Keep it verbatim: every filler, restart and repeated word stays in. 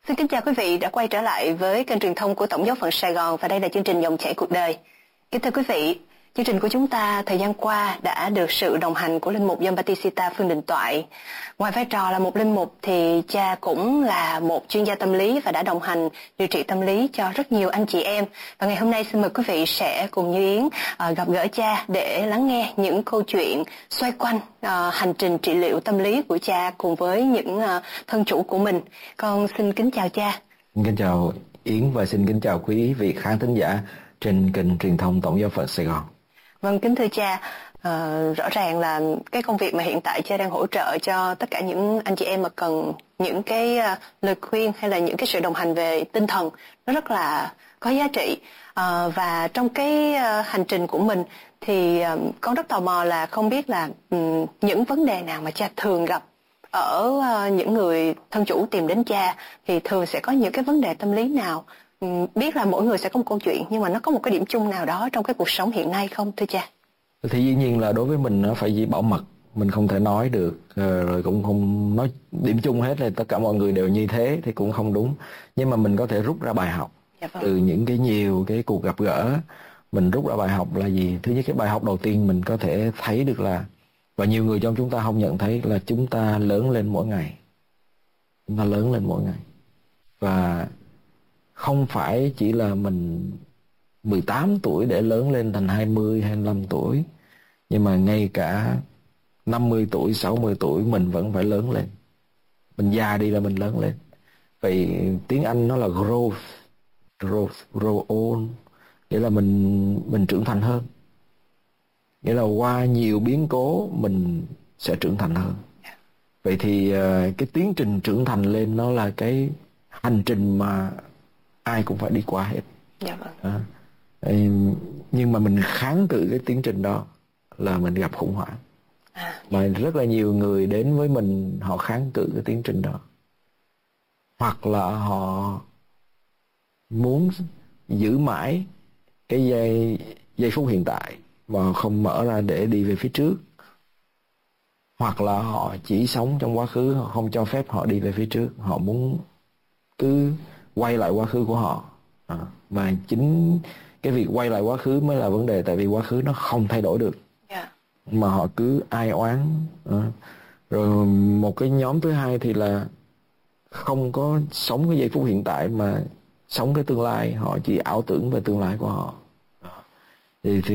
Xin kính chào quý vị đã quay trở lại với kênh truyền thông của Tổng giáo phận Sài Gòn và đây là chương trình Dòng chảy cuộc đời. Kính thưa quý vị, chương trình của chúng ta thời gian qua đã được sự đồng hành của linh mục Gioan Battista Phương Đình Toại. Ngoài vai trò là một linh mục thì cha cũng là một chuyên gia tâm lý và đã đồng hành điều trị tâm lý cho rất nhiều anh chị em. Và ngày hôm nay xin mời quý vị sẽ cùng Như Yến uh, gặp gỡ cha để lắng nghe những câu chuyện xoay quanh uh, hành trình trị liệu tâm lý của cha cùng với những uh, thân chủ của mình. Con xin kính chào cha. Kính chào Yến và xin kính chào quý vị khán thính giả trên kênh truyền thông Tổng giáo phận Sài Gòn. Vâng, kính thưa cha, uh, rõ ràng là cái công việc mà hiện tại cha đang hỗ trợ cho tất cả những anh chị em mà cần những cái uh, lời khuyên hay là những cái sự đồng hành về tinh thần nó rất là có giá trị. Uh, và trong cái uh, hành trình của mình thì uh, con rất tò mò là không biết là um, những vấn đề nào mà cha thường gặp ở uh, những người thân chủ tìm đến cha thì thường sẽ có những cái vấn đề tâm lý nào. Biết là mỗi người sẽ có một câu chuyện nhưng mà nó có một cái điểm chung nào đó trong cái cuộc sống hiện nay không thưa cha? Thì dĩ nhiên là đối với mình nó phải bảo mật, mình không thể nói được, rồi cũng không nói điểm chung hết là tất cả mọi người đều như thế thì cũng không đúng. Nhưng mà mình có thể rút ra bài học. Dạ vâng. Từ những cái nhiều cái cuộc gặp gỡ mình rút ra bài học là gì? Thứ nhất, cái bài học đầu tiên mình có thể thấy được là, và nhiều người trong chúng ta không nhận thấy, là chúng ta lớn lên mỗi ngày. Chúng ta lớn lên mỗi ngày. Và không phải chỉ là mình mười tám tuổi để lớn lên thành hai mươi, hai mươi lăm tuổi. Nhưng mà ngay cả năm mươi tuổi, sáu mươi tuổi mình vẫn phải lớn lên. Mình già đi là mình lớn lên. Vậy tiếng Anh nó là growth. Growth, grow old. Nghĩa là mình, mình trưởng thành hơn. Nghĩa là qua nhiều biến cố mình sẽ trưởng thành hơn. Vậy thì cái tiến trình trưởng thành lên nó là cái hành trình mà ai cũng phải đi qua hết. Dạ vâng. À, nhưng mà mình kháng cự cái tiến trình đó là mình gặp khủng hoảng. À, mà rất là nhiều người đến với mình họ kháng cự cái tiến trình đó, hoặc là họ muốn giữ mãi cái giây giây phút hiện tại mà không mở ra để đi về phía trước, hoặc là họ chỉ sống trong quá khứ, họ không cho phép họ đi về phía trước, họ muốn cứ quay lại quá khứ của họ. À, mà chính cái việc quay lại quá khứ mới là vấn đề, tại vì quá khứ nó không thay đổi được. Yeah. Mà họ cứ ai oán. À, rồi một cái nhóm thứ hai thì là không có sống cái giây phút hiện tại mà sống cái tương lai, họ chỉ ảo tưởng về tương lai của họ. À, thì, thì